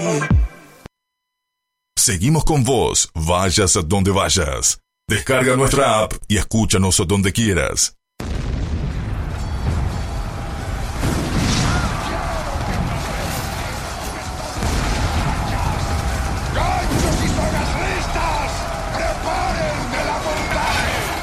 Seguimos con vos, vayas a donde vayas. Descarga nuestra app y escúchanos donde quieras.